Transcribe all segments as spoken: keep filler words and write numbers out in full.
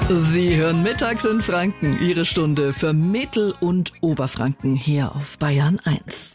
Sie hören mittags in Franken, Ihre Stunde für Mittel- und Oberfranken hier auf Bayern eins.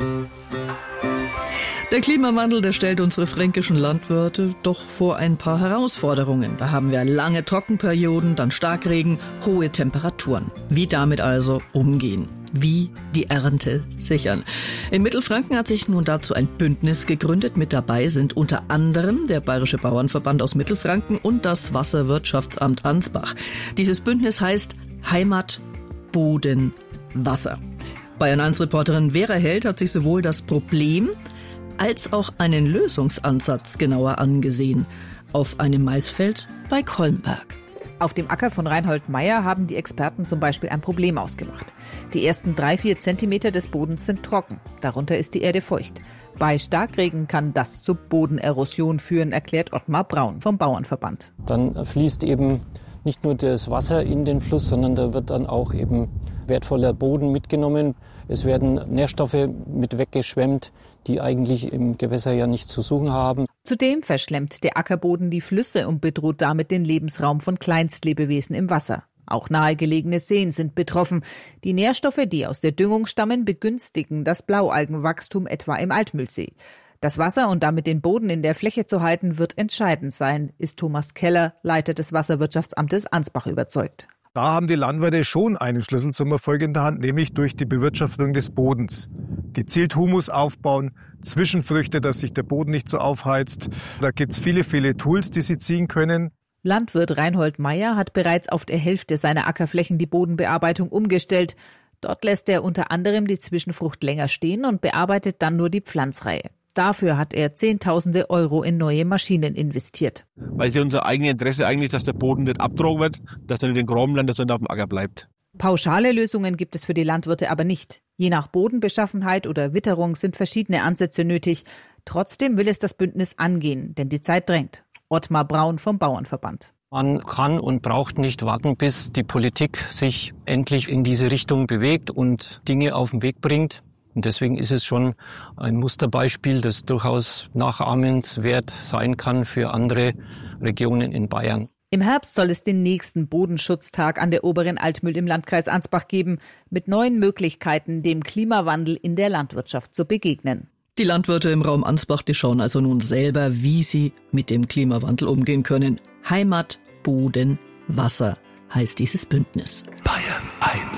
Der Klimawandel, der stellt unsere fränkischen Landwirte doch vor ein paar Herausforderungen. Da haben wir lange Trockenperioden, dann Starkregen, hohe Temperaturen. Wie damit also umgehen? Wie die Ernte sichern? In Mittelfranken hat sich nun dazu ein Bündnis gegründet. Mit dabei sind unter anderem der Bayerische Bauernverband aus Mittelfranken und das Wasserwirtschaftsamt Ansbach. Dieses Bündnis heißt Heimat, Boden, Wasser. Bayern eins Reporterin Vera Held hat sich sowohl das Problem als auch einen Lösungsansatz genauer angesehen. Auf einem Maisfeld bei Kolmberg. Auf dem Acker von Reinhold Meier haben die Experten zum Beispiel ein Problem ausgemacht. Die ersten drei, vier Zentimeter des Bodens sind trocken. Darunter ist die Erde feucht. Bei Starkregen kann das zu Bodenerosion führen, erklärt Ottmar Braun vom Bauernverband. Dann fließt eben nicht nur das Wasser in den Fluss, sondern da wird dann auch eben wertvoller Boden mitgenommen. Es werden Nährstoffe mit weggeschwemmt, die eigentlich im Gewässer ja nichts zu suchen haben. Zudem verschlemmt der Ackerboden die Flüsse und bedroht damit den Lebensraum von Kleinstlebewesen im Wasser. Auch nahegelegene Seen sind betroffen. Die Nährstoffe, die aus der Düngung stammen, begünstigen das Blaualgenwachstum etwa im Altmühlsee. Das Wasser und damit den Boden in der Fläche zu halten, wird entscheidend sein, ist Thomas Keller, Leiter des Wasserwirtschaftsamtes Ansbach, überzeugt. Da haben die Landwirte schon einen Schlüssel zum Erfolg in der Hand, nämlich durch die Bewirtschaftung des Bodens. Gezielt Humus aufbauen, Zwischenfrüchte, dass sich der Boden nicht so aufheizt. Da gibt's viele, viele Tools, die sie ziehen können. Landwirt Reinhold Meier hat bereits auf der Hälfte seiner Ackerflächen die Bodenbearbeitung umgestellt. Dort lässt er unter anderem die Zwischenfrucht länger stehen und bearbeitet dann nur die Pflanzreihe. Dafür hat er Zehntausende Euro in neue Maschinen investiert. Weil es ja unser eigenes Interesse eigentlich, dass der Boden nicht abgetragen wird, dass er nicht in den Graben landet, sondern auf dem Acker bleibt. Pauschale Lösungen gibt es für die Landwirte aber nicht. Je nach Bodenbeschaffenheit oder Witterung sind verschiedene Ansätze nötig. Trotzdem will es das Bündnis angehen, denn die Zeit drängt. Ottmar Braun vom Bauernverband. Man kann und braucht nicht warten, bis die Politik sich endlich in diese Richtung bewegt und Dinge auf den Weg bringt. Und deswegen ist es schon ein Musterbeispiel, das durchaus nachahmenswert sein kann für andere Regionen in Bayern. Im Herbst soll es den nächsten Bodenschutztag an der Oberen Altmühl im Landkreis Ansbach geben, mit neuen Möglichkeiten, dem Klimawandel in der Landwirtschaft zu begegnen. Die Landwirte im Raum Ansbach, die schauen also nun selber, wie sie mit dem Klimawandel umgehen können. Heimat, Boden, Wasser heißt dieses Bündnis. Bayern eins.